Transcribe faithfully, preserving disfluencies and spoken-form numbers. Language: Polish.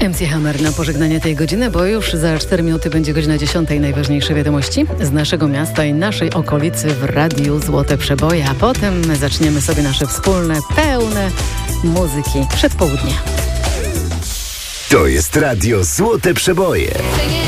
M C Hammer na pożegnanie tej godziny, bo już za cztery minuty będzie godzina dziesiątej. Najważniejsze wiadomości z naszego miasta i naszej okolicy w Radiu Złote Przeboje, a potem zaczniemy sobie nasze wspólne, pełne muzyki przedpołudnie. To jest Radio Złote Przeboje.